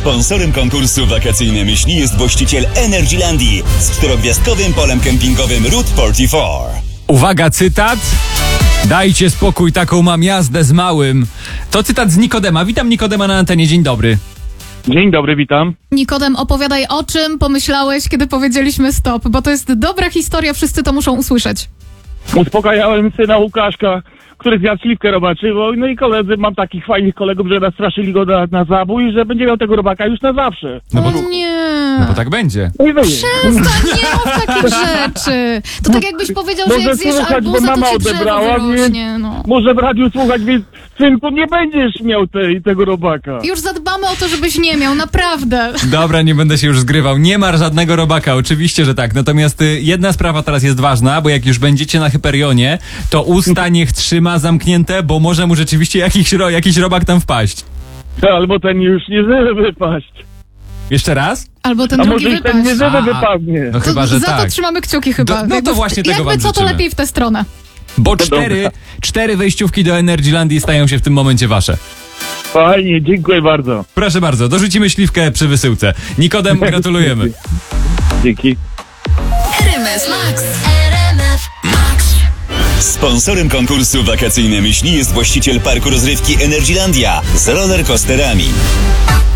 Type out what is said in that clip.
Sponsorem konkursu Wakacyjne Myśli jest właściciel Energylandii z 4-gwiazdkowym polem kempingowym Route 44. Uwaga, cytat. Dajcie spokój, taką mam jazdę z małym. To cytat z Nikodema. Witam Nikodema na antenie. Dzień dobry. Dzień dobry, witam. Nikodem, opowiadaj, o czym pomyślałeś, kiedy powiedzieliśmy stop, bo to jest dobra historia, wszyscy to muszą usłyszeć. Uspokajałem syna Łukaszka, który zjadł śliwkę robaczywą, no i koledzy, mam takich fajnych kolegów, że nastraszyli go na zabój, że będzie miał tego robaka już na zawsze. O nie. No bo tak będzie. No i wyje. Przestań, nie mów takich rzeczy. To tak jakbyś powiedział, że Może jak zjesz słuchać, bo arbuza, mama to ci drzewo odebrała, wyrośnie, no. Może w radiu słuchać, więc synku, nie będziesz miał tego robaka. Już zadbamy o to, żebyś nie miał, naprawdę. Dobra, nie będę się już zgrywał. Nie ma żadnego robaka, oczywiście, że tak. Natomiast jedna sprawa teraz jest ważna, bo jak już będziecie na Hyperionie, to usta niech trzyma zamknięte, bo może mu rzeczywiście jakiś robak tam wpaść. Albo ten już nie żeby wypaść. Jeszcze raz? Albo ten A drugi może i ten nie wypaść. żeby wypadnie. No chyba, że Za tak. to trzymamy kciuki chyba. No to właśnie tego jakby wam co, to życzymy. lepiej w tę stronę. Bo dobra. cztery wejściówki do Energylandii stają się w tym momencie wasze. Fajnie, dziękuję bardzo. Proszę bardzo, dorzucimy śliwkę przy wysyłce. Nikodem, gratulujemy. Dzięki. RMF Max. RMF Max. Sponsorem konkursu Wakacyjne Myśli jest właściciel parku rozrywki Energylandia z rollercoasterami.